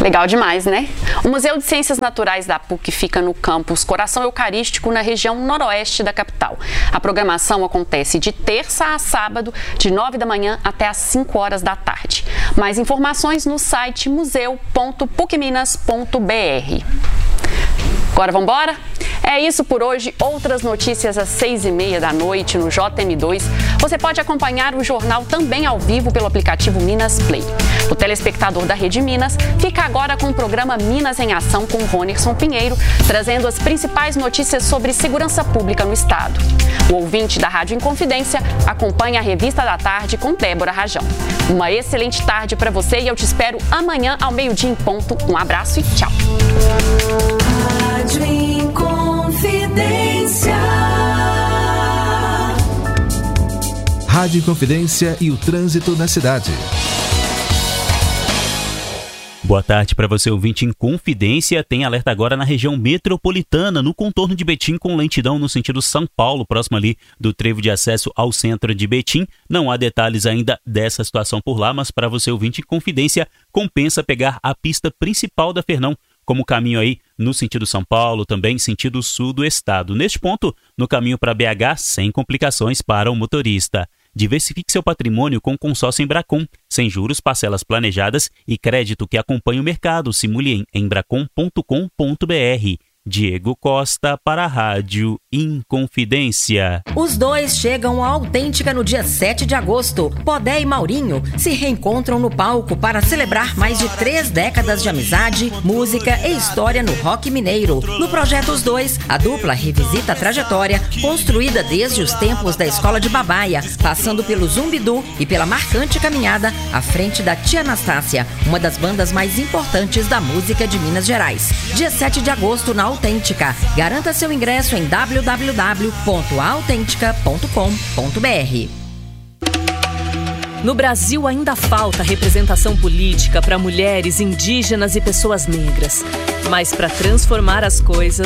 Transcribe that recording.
Legal demais, né? O Museu de Ciências Naturais da PUC fica no campus Coração Eucarístico, na região noroeste da capital. A programação acontece de terça a sábado, de 9 da manhã até às 5 horas da tarde. Mais informações no site museu.pucminas.br. Agora vamos embora? É isso por hoje. Outras notícias às 6h30 da noite no JM2. Você pode acompanhar o jornal também ao vivo pelo aplicativo Minas Play. O telespectador da Rede Minas fica agora com o programa Minas em Ação com Ronerson Pinheiro, trazendo as principais notícias sobre segurança pública no estado. O ouvinte da Rádio Inconfidência acompanha a Revista da Tarde com Débora Rajão. Uma excelente tarde para você e eu te espero amanhã ao meio-dia em ponto. Um abraço e tchau. Rádio Inconfidência. Rádio Inconfidência e o trânsito na cidade. Boa tarde para você, ouvinte em Confidência. Tem alerta agora na região metropolitana, no contorno de Betim, com lentidão no sentido São Paulo, próximo ali do trevo de acesso ao centro de Betim. Não há detalhes ainda dessa situação por lá, mas para você, ouvinte em Confidência, compensa pegar a pista principal da Fernão, como caminho aí no sentido São Paulo, também sentido sul do estado. Neste ponto, no caminho para BH, sem complicações para o motorista. Diversifique seu patrimônio com consórcio Embracon, sem juros, parcelas planejadas e crédito que acompanha o mercado. Simule em embracon.com.br. Diego Costa para a Rádio Inconfidência. Os dois chegam à Autêntica no dia 7 de agosto. Podé e Maurinho se reencontram no palco para celebrar mais de 3 décadas de amizade, música e história no rock mineiro. No projeto Os Dois, a dupla revisita a trajetória construída desde os tempos da Escola de Babaia, passando pelo Zumbidu e pela marcante caminhada à frente da Tia Anastácia, uma das bandas mais importantes da música de Minas Gerais. Dia 7 de agosto na Autêntica. Garanta seu ingresso em www.autentica.com.br. No Brasil ainda falta representação política para mulheres, indígenas e pessoas negras. Mas para transformar as coisas,